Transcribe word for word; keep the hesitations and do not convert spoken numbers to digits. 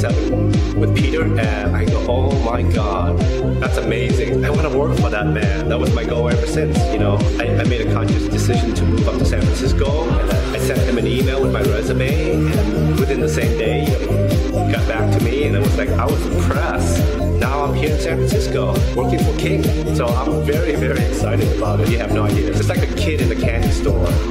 ninety-seven with Peter, and I go, oh my God, that's amazing. I want to work for that man. That was my goal ever since. You know, I, I made a conscious decision to move up to San Francisco, and I sent him an email with my resume, and within the same day, he got back to me, and it was like, I was impressed. Now I'm here in San Francisco working for King. So I'm very, very excited about it. You have no idea. It's like a kid in a candy store